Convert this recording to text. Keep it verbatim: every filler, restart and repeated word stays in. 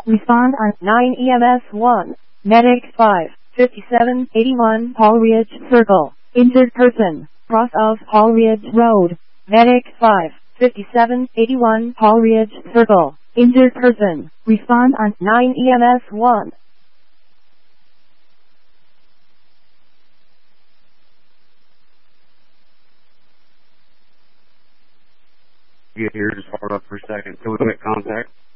Respond on nine E M S one. Medic five, fifty-seven eighty-one Paul Ridge Circle. Injured person, cross of Paul Ridge Road. Medic five, fifty-seven eighty-one Paul Ridge Circle. Injured person. Respond on nine E M S one. Get here, just hold up for a second. Can we make contact?